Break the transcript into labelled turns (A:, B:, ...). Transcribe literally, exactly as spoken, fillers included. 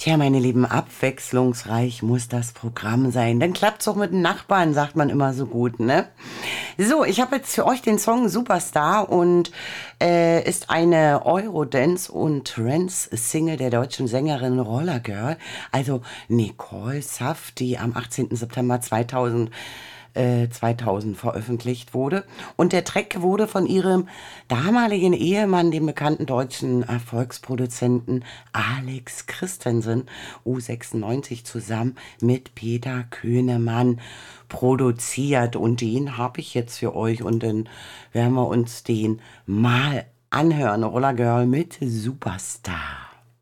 A: Tja, meine Lieben, abwechslungsreich muss das Programm sein. Dann klappt's auch mit den Nachbarn, sagt man immer so gut, ne? So, ich habe jetzt für euch den Song Superstar und äh, ist eine Eurodance- und Trance-Single der deutschen Sängerin Roller Girl, also Nicole Saff, die am achtzehnten September zweitausend äh, zweitausend veröffentlicht wurde. Und der Track wurde von ihrem damaligen Ehemann, dem bekannten deutschen Erfolgsproduzenten Alex Christensen, U sechsundneunzig, zusammen mit Peter Könemann produziert. Und den habe ich jetzt für euch und dann werden wir uns den mal anhören. Roller Girl mit Superstar.